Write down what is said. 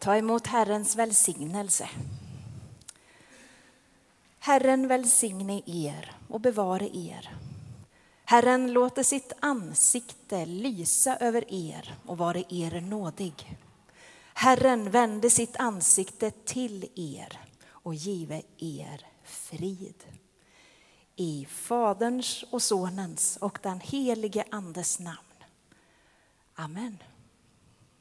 Ta emot Herrens välsignelse. Herren välsigne er och bevare er. Herren låter sitt ansikte lysa över er och vare er nådig. Herren vände sitt ansikte till er och give er frid. I Faderns och Sonens och den helige Andes namn. Amen.